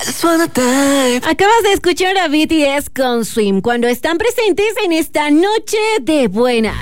Acabas de escuchar a BTS con Swim cuando están presentes en esta noche de buenas.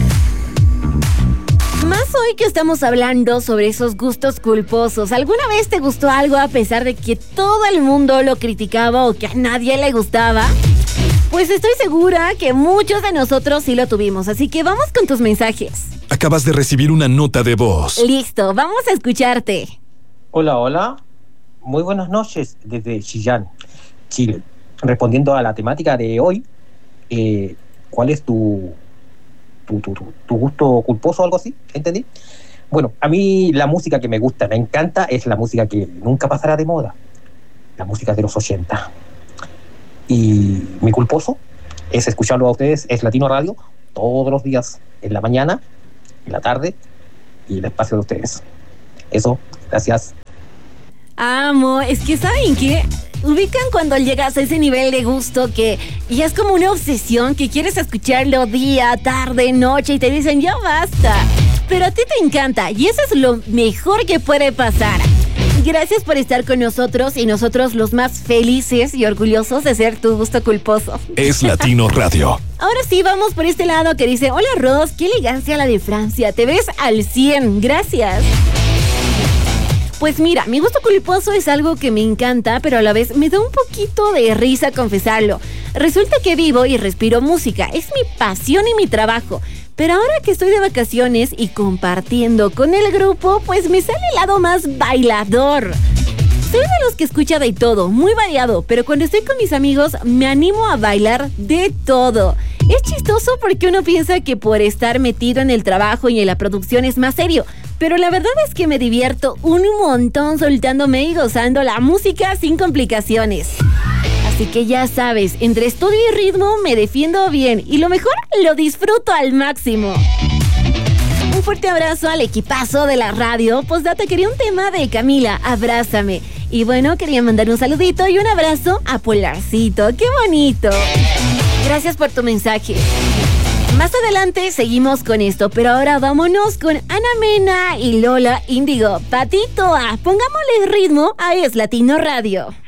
Más hoy que estamos hablando sobre esos gustos culposos. ¿Alguna vez te gustó algo a pesar de que todo el mundo lo criticaba o que a nadie le gustaba? Pues estoy segura que muchos de nosotros sí lo tuvimos, así que vamos con tus mensajes. Acabas de recibir una nota de voz. Listo, vamos a escucharte. Hola, hola. Muy buenas noches desde Chillán, Chile. Respondiendo a la temática de hoy, ¿cuál es tu gusto culposo o algo así? ¿Entendí? Bueno, a mí la música que me gusta, me encanta, es la música que nunca pasará de moda. La música de los 80. Y mi culposo es escucharlo a ustedes, es Latino Radio, todos los días, en la mañana, en la tarde y el espacio de ustedes. Eso, gracias. Amo, es que ¿saben qué? Ubican cuando llegas a ese nivel de gusto que ya es como una obsesión, que quieres escucharlo día, tarde, noche y te dicen ya basta. Pero a ti te encanta y eso es lo mejor que puede pasar. Gracias por estar con nosotros y nosotros los más felices y orgullosos de ser tu gusto culposo. Es Latino Radio. Ahora sí, vamos por este lado que dice: hola Ros, qué elegancia la de Francia, te ves al 100, gracias. Pues mira, mi gusto culposo es algo que me encanta, pero a la vez me da un poquito de risa confesarlo. Resulta que vivo y respiro música, es mi pasión y mi trabajo. Pero ahora que estoy de vacaciones y compartiendo con el grupo, pues me sale el lado más bailador. Soy de los que escucha de todo, muy variado, pero cuando estoy con mis amigos me animo a bailar de todo. Es chistoso porque uno piensa que por estar metido en el trabajo y en la producción es más serio, pero la verdad es que me divierto un montón soltándome y gozando la música sin complicaciones. Así que ya sabes, entre estudio y ritmo me defiendo bien y lo mejor, lo disfruto al máximo. Un fuerte abrazo al equipazo de la radio. Postdata, quería un tema de Camila, Abrázame. Y bueno, quería mandar un saludito y un abrazo a Polarcito. ¡Qué bonito! Gracias por tu mensaje. Más adelante seguimos con esto, pero ahora vámonos con Ana Mena y Lola Índigo. Patito A, pongámosle ritmo a Es Latino Radio.